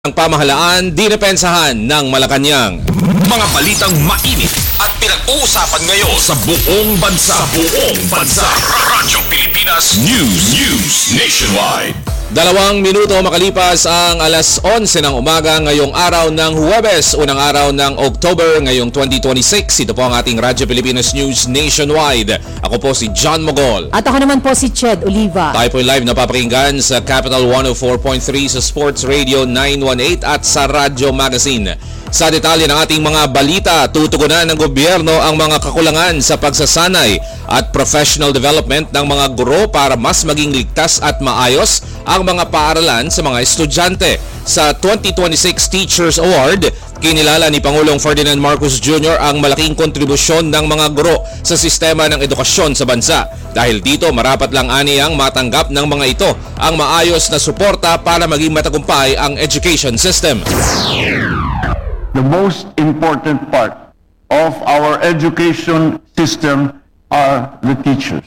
Ang pamahalaan, dinepensahan ng Malacanang. Mga balitang mainit at pinag-uusapan ngayon sa buong bansa. Radyo Pilipinas News Nationwide. 2 minuto makalipas ang alas 11 ng umaga ngayong araw ng Huwebes, unang araw ng October ngayong 2026. Ito po ang ating Radyo Pilipinas News Nationwide. Ako po si John Mogol. At ako naman po si Ched Oliva. Tayo po live na papakinggan sa Capital 104.3, sa Sports Radio 918 at sa Radyo Magazine. Sa detalye ng ating mga balita, tutugunan ng gobyerno ang mga kakulangan sa pagsasanay at professional development ng mga guro para mas maging ligtas at maayos ang mga paaralan sa mga estudyante. Sa 2026 Teachers Award, kinilala ni Pangulong Ferdinand Marcos Jr. ang malaking kontribusyon ng mga guro sa sistema ng edukasyon sa bansa. Dahil dito, marapat lang aniyang matanggap ng mga ito ang maayos na suporta para maging matagumpay ang education system. The most important part of our education system are the teachers.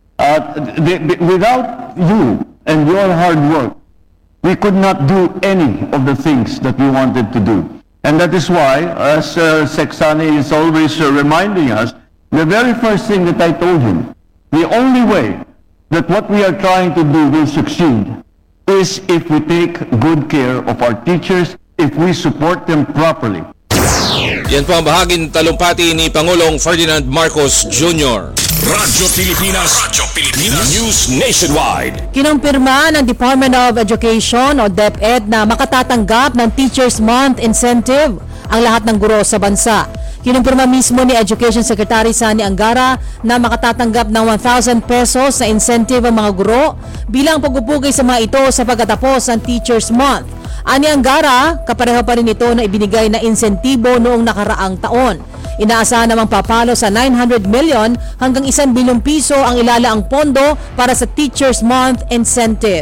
Without you and your hard work, we could not do any of the things that we wanted to do. And that is why, as Sexani is always reminding us, the very first thing that I told him, the only way that what we are trying to do will succeed is if we take good care of our teachers, if we support them properly. Yan po ang bahaging talumpati ni Pangulong Ferdinand Marcos Jr. Radyo Pilipinas News Nationwide. Kinumpirma ng Department of Education o DepEd na makatatanggap ng Teachers Month incentive ang lahat ng guro sa bansa. Kinumpirma mismo ni Education Secretary Sani Angara na makatatanggap ng 1,000 pesos na incentive ang mga guro bilang pagpupugay sa mga ito sa pagkatapos ng Teachers Month. Ani Angara, kapareho pa rin ito na ibinigay na insentibo noong nakaraang taon. Inaasahan namang papalo sa 900 million hanggang 1 bilyong piso ang ilalaang pondo para sa Teachers Month incentive.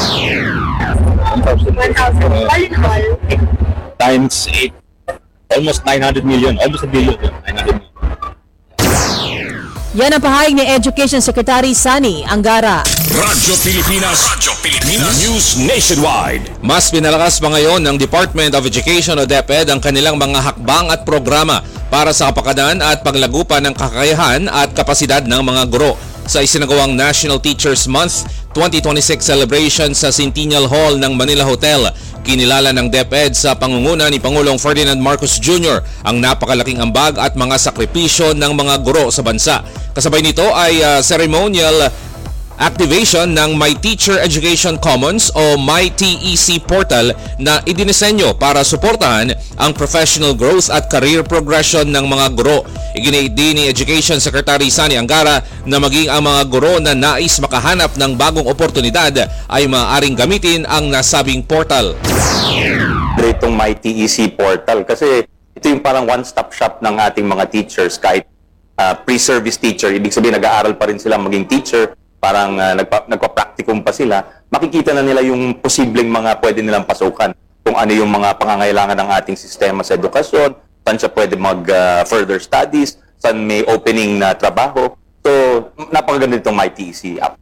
1,000 times 8, almost 900 million, almost a billion, 900 million. Yan ang pahayag ni Education Secretary Sani Angara. Radyo Pilipinas News Nationwide. Mas pinalakas pa ngayon ng Department of Education o DepEd ang kanilang mga hakbang at programa para sa kapakanan at paglagupan ng kakayahan at kapasidad ng mga guro. Sa isinagawang National Teachers Month 2026 celebration sa Centennial Hall ng Manila Hotel, kinilala ng DepEd sa pangunguna ni Pangulong Ferdinand Marcos Jr. ang napakalaking ambag at mga sakripisyo ng mga guro sa bansa. Kasabay nito ay ceremonial activation ng My Teacher Education Commons o MyTEC portal na idinisenyo para suportahan ang professional growth at career progression ng mga guro. Iginiit din ni Education Secretary Sani Angara na maging ang mga guro na nais makahanap ng bagong oportunidad ay maaaring gamitin ang nasabing portal. Itong MyTEC portal kasi ito yung parang one-stop shop ng ating mga teachers kahit pre-service teacher, ibig sabihin nag-aaral pa rin sila maging teacher, parang nagpa-practicum pa sila, makikita na nila yung posibleng mga pwede nilang pasukan. Kung ano yung mga pangangailangan ng ating sistema sa edukasyon, saan siya pwede mag-further studies, saan may opening na trabaho. So, napakaganda itong MyTEC app.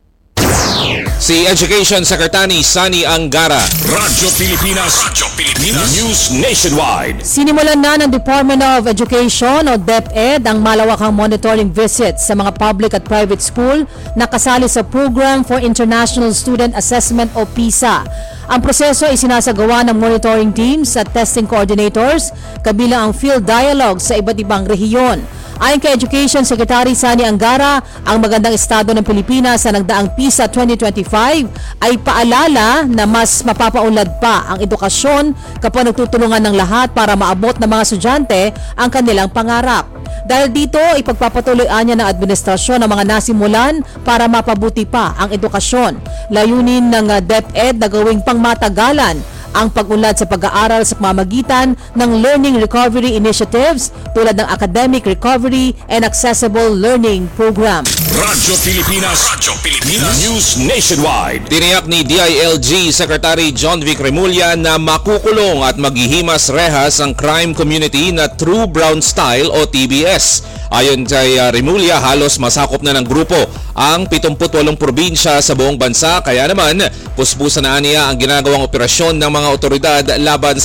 Si Education Secretary Sani Angara. Radyo Pilipinas News Nationwide. Sinimulan na ng Department of Education o DepEd ang malawakang monitoring visits sa mga public at private school na kasali sa Program for International Student Assessment o PISA. Ang proseso ay sinasagawa ng monitoring teams at testing coordinators kabilang ang field dialogue sa iba't ibang rehiyon. Ayon kay Education Secretary Sani Angara, ang magandang estado ng Pilipinas sa nagdaang PISA 2025 ay paalala na mas mapapaunlad pa ang edukasyon kapag nagtutulungan ng lahat para maabot ng mga estudyante ang kanilang pangarap. Dahil dito, ipagpapatuloyan niya ng administrasyon ang mga nasimulan para mapabuti pa ang edukasyon. Layunin ng DepEd na gawing pangmatagalan ang pag-unlad sa pag-aaral sa pamamagitan ng Learning Recovery Initiatives tulad ng Academic Recovery and Accessible Learning Program. Radyo Pilipinas News Nationwide. Tiniyak ni DILG Secretary John Vic Remulla na makukulong at maghihimas rehas ang crime community na True Brown Style o TBS. Ayon kay Remulla, halos masakop na ng grupo ang 78 probinsya sa buong bansa, kaya naman puspusan na niya ang ginagawang operasyon ng mga mga otoridad laban